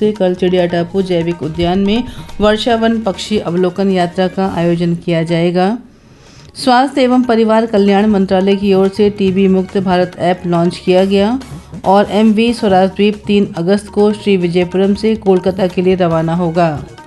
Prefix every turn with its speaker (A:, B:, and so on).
A: से कल चिड़िया टापू जैविक उद्यान में वर्षावन पक्षी अवलोकन यात्रा का आयोजन किया जाएगा। स्वास्थ्य एवं परिवार कल्याण मंत्रालय की ओर से टीबी मुक्त भारत ऐप लॉन्च किया गया और MV स्वराज द्वीप 3 अगस्त को श्री विजयपुरम से कोलकाता के लिए रवाना होगा।